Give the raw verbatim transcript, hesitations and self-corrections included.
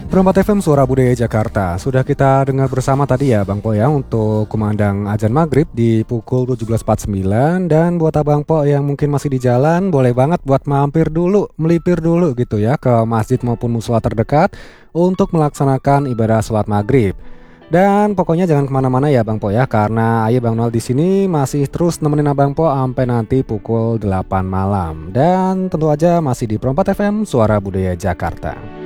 Perempat F M Suara Budaya Jakarta. Sudah kita dengar bersama tadi ya Bang Po ya untuk kumandang azan maghrib di pukul tujuh belas empat puluh sembilan. Dan buat Abang Po yang mungkin masih di jalan, boleh banget buat mampir dulu, melipir dulu gitu ya ke masjid maupun mushola terdekat untuk melaksanakan ibadah sholat maghrib. Dan pokoknya jangan kemana-mana ya Bang Po ya, karena Ayo Bang Noel di sini masih terus nemenin Abang Po sampai nanti pukul delapan malam. Dan tentu aja masih di Perempat F M Suara Budaya Jakarta.